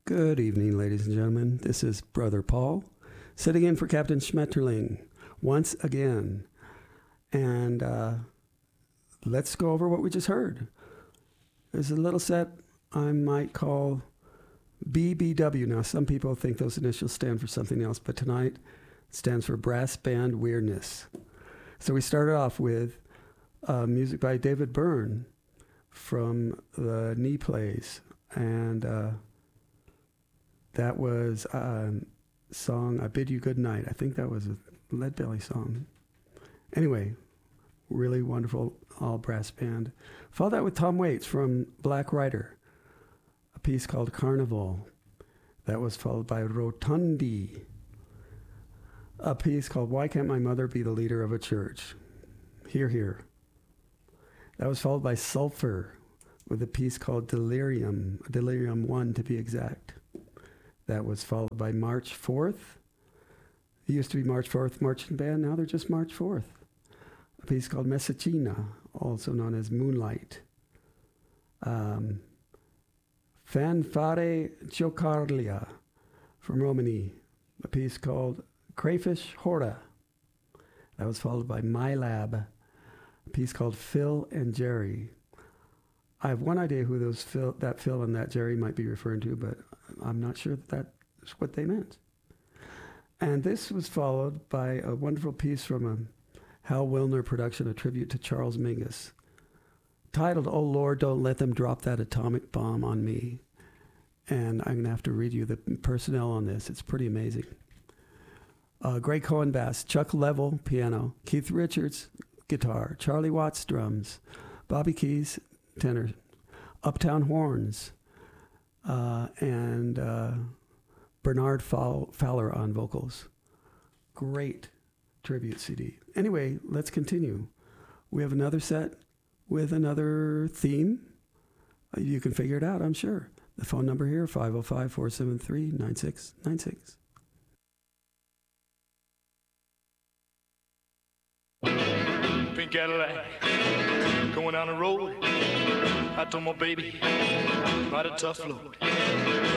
Good evening, ladies and gentlemen. This is Brother Paul, sitting in for Captain Schmetterling once again. And let's go over what we just heard. There's a little set I might call BBW. Now, some people think those initials stand for something else, but tonight it stands for Brass Band Weirdness. So we started off with music by David Byrne from the Knee Plays, and that was a song, I Bid You Good Night. I think that was a Leadbelly song. Anyway, really wonderful all brass band. Followed that with Tom Waits from Black Rider, a piece called Carnival. That was followed by Rotundi, a piece called Why Can't My Mother Be the Leader of a Church? Hear, hear. That was followed by Sulphur with a piece called Delirium, Delirium 1 to be exact. That was followed by March 4th. It used to be March 4th Marching Band, now they're just March 4th. A piece called Messicina, also known as Moonlight. Fanfare Giocarlia from Romani, a piece called Crayfish Horda. That was followed by My Lab, a piece called Phil and Jerry. I have one idea who that Phil and that Jerry might be referring to, but I'm not sure that that's what they meant. And this was followed by a wonderful piece from a Hal Wilner production, a tribute to Charles Mingus, titled, Oh Lord, Don't Let Them Drop That Atomic Bomb on Me. And I'm going to have to read you the personnel on this. It's pretty amazing. Greg Cohen bass, Chuck Level piano, Keith Richards guitar, Charlie Watts drums, Bobby Keys tenor, Uptown horns, and Bernard Fowler on vocals. Great tribute CD. Anyway, let's continue. We have another set with another theme. You can figure it out, I'm sure. The phone number here, 505-473-9696. Pink Cadillac, going down the road. I told my baby, ride a tough load.